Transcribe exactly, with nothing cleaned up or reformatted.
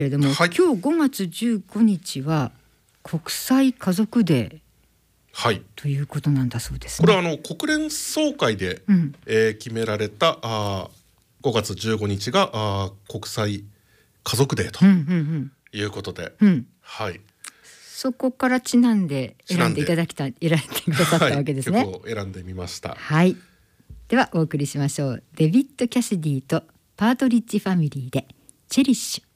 けれども、 はい、 今日ごがつじゅうごにちは国際家族デー、はい、ということなんだそうですね。 これはあの国連総会で、うんえー、決められたあごがつじゅうごにちがあ国際家族デーということで、うんうんうんはい、 そこからちなんで選んでいただきた選んでくださったわけですね。 はい、曲を選んでみました。 はい、ではお送りしましょう。デビッド・キャシディとパートリッジファミリーでチェリッシュ。